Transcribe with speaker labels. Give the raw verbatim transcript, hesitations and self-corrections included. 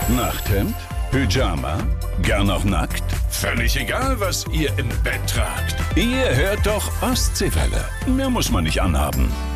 Speaker 1: Nachthemd? Pyjama? Gern noch nackt? Völlig egal, was ihr im Bett tragt. Ihr hört doch Ostseewelle. Mehr muss man nicht anhaben.